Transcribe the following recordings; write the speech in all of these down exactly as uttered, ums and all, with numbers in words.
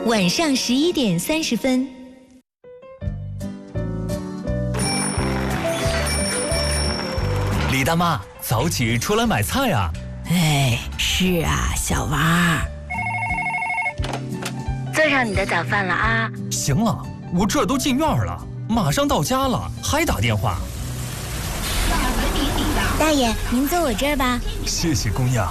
晚上十一点三十分。 李大妈，早起出来买菜啊！ 哎，是啊，小娃儿， 做上你的早饭了啊！ 行了，我这都进院了，马上到家了，还打电话。 大爷，您坐我这儿吧。 谢谢姑娘。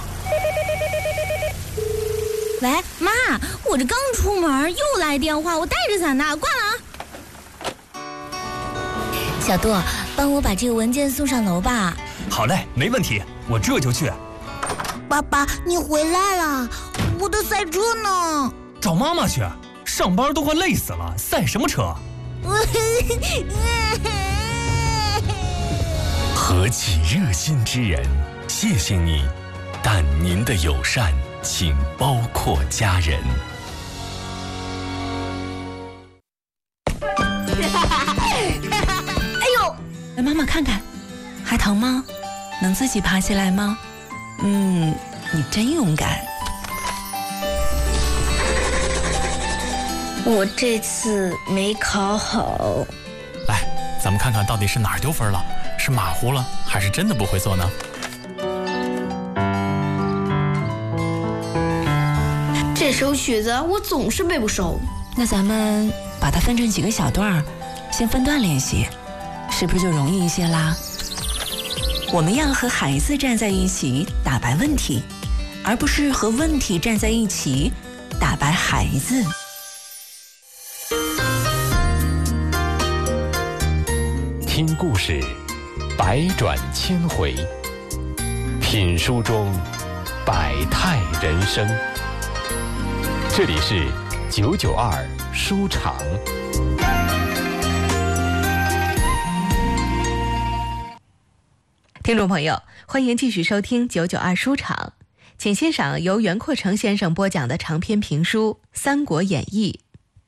喂，妈，我这刚出门又来电话，我带着伞呢，挂了啊。小杜，帮我把这个文件送上楼吧。 好嘞，没问题，我这就去。 爸爸，你回来了，我的赛车呢？ 找妈妈去，上班都快累死了，赛什么车？ 何其热心之人，谢谢你，但您的友善请包括家人。 哎呦，来妈妈看看，还疼吗？能自己爬起来吗？嗯，你真勇敢。 我这次没考好。 来，咱们看看到底是哪儿丢分了，是马虎了，还是真的不会做呢？ 这首曲子我总是背不熟。 那咱们把它分成几个小段儿，先分段练习，是不是就容易一些啦？我们要和孩子站在一起打败问题，而不是和问题站在一起打败孩子。 听故事，百转千回；品书中，百态人生。这里是九九二书场。 听众朋友，欢迎继续收听九九二书场，请欣赏由袁阔成先生播讲的长篇评书《三国演义》。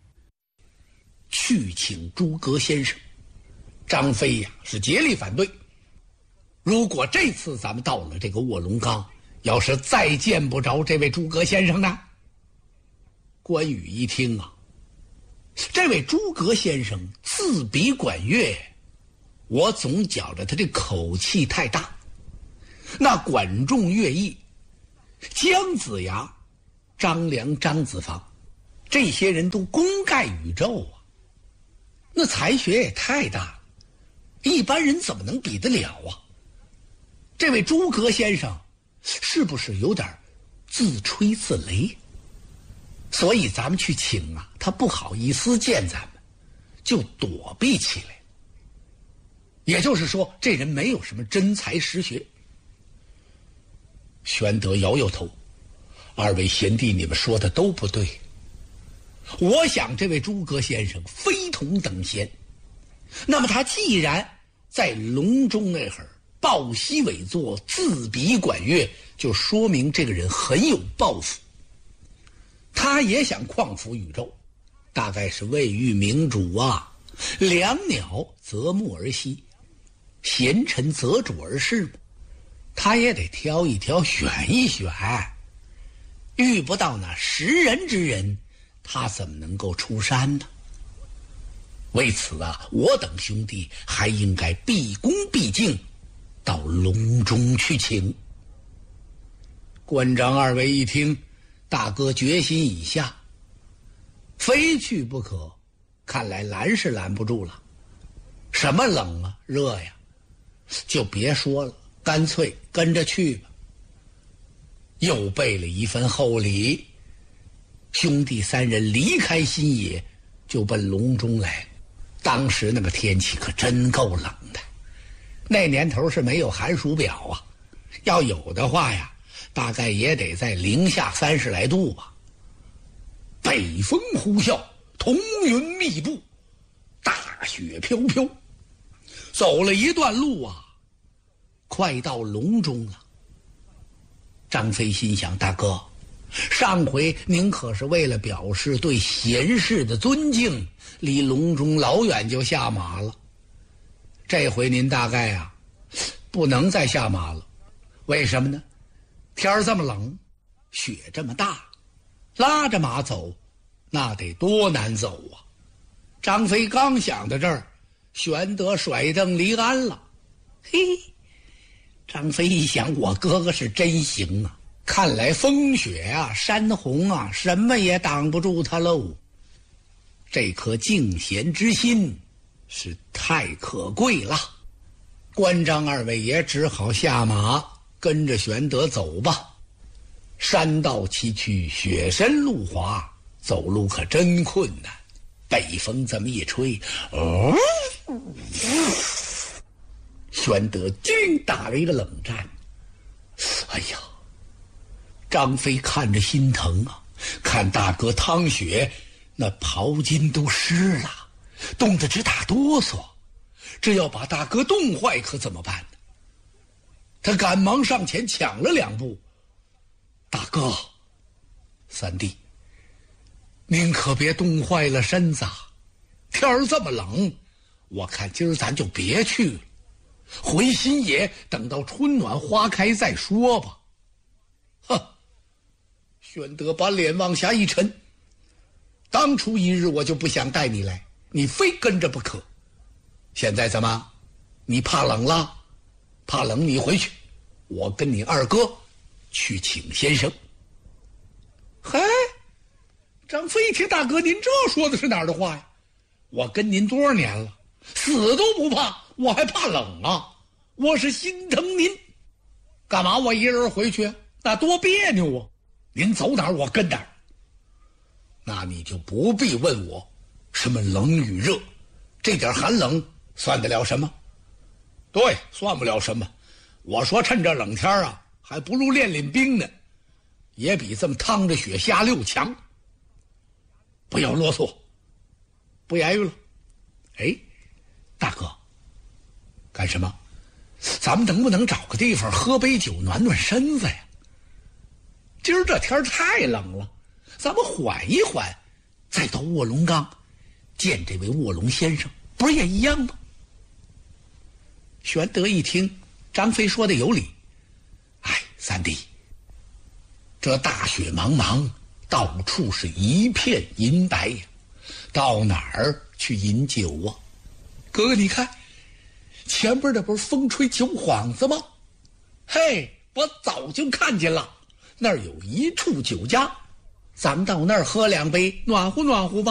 去请诸葛先生，张飞呀是竭力反对。如果这次咱们到了这个卧龙岗，要是再见不着这位诸葛先生呢？关羽一听啊，这位诸葛先生自比管乐，我总觉着他这口气太大。那管仲、乐毅、姜子牙、张良、张子房，这些人都功盖宇宙啊，那才学也太大了，一般人怎么能比得了啊？这位诸葛先生是不是有点自吹自擂？所以咱们去请啊，他不好意思见咱们，就躲避起来。也就是说，这人没有什么真才实学。玄德摇摇头，二位贤弟，你们说的都不对。我想这位诸葛先生非同等闲，那么他既然在隆中那会儿抱膝委坐，自比管乐，就说明这个人很有抱负。他也想匡扶宇宙，大概是未遇明主啊，良鸟择木而栖，贤臣择主而事，他也得挑一挑，选一选。遇不到那识人之人，他怎么能够出山呢？为此啊，我等兄弟还应该毕恭毕敬，到隆中去请。关张二位一听，大哥决心已下，非去不可，看来拦是拦不住了。什么冷啊热呀，就别说了，干脆跟着去吧。又备了一份厚礼，兄弟三人离开新野，就奔隆中来。当时那个天气可真够冷的，那年头是没有寒暑表啊，要有的话呀，大概也得在零下三十来度吧。北风呼啸，彤云密布，大雪飘飘。走了一段路啊，快到隆中了。张飞心想，大哥，上回您可是为了表示对贤士的尊敬，离隆中老远就下马了。这回您大概啊，不能再下马了。为什么呢？天儿这么冷，雪这么大，拉着马走， 那得多难走啊！张飞刚想到这儿，玄德甩蹬离鞍了。嘿，张飞一想，我哥哥是真行啊！看来风雪啊、山洪啊，什么也挡不住他喽。这颗敬贤之心是太可贵了。关张二位爷只好下马，跟着玄德走吧。山道崎岖，雪深路滑，走路可真困难。北风这么一吹，哦，玄德竟打了一个冷战。哎呀，张飞看着心疼啊，看大哥汤雪那袍襟都湿了，冻得直打哆嗦。这要把大哥冻坏可怎么办呢？他赶忙上前抢了两步。大哥，三弟，您可别冻坏了身子，天儿这么冷，我看今儿咱就别去了，回新野等到春暖花开再说吧。哼！玄德把脸往下一沉，当初一日我就不想带你来，你非跟着不可。现在怎么？你怕冷了？怕冷你回去，我跟你二哥去请先生。嗨，张飞一听，大哥您这说的是哪儿的话呀？我跟您多少年了，死都不怕，我还怕冷啊？我是心疼您，干嘛我一人回去？那多别扭啊！您走哪儿我跟哪儿。那你就不必问我什么冷与热，这点寒冷算得了什么？对，算不了什么。我说趁着冷天啊，还不如练练兵呢，也比这么趟着雪下溜强。不要啰嗦，不言语了。哎，大哥，干什么？咱们能不能找个地方喝杯酒暖暖身子呀？今儿这天太冷了，咱们缓一缓，再到卧龙岗见这位卧龙先生，不是也一样吗？玄德一听张飞说的有理，哎，三弟，这大雪茫茫，到处是一片银白呀，到哪儿去饮酒啊？哥哥你看，前边那不是风吹酒幌子吗？嘿，我早就看见了，那儿有一处酒家，咱们到那儿喝两杯，暖乎暖乎吧。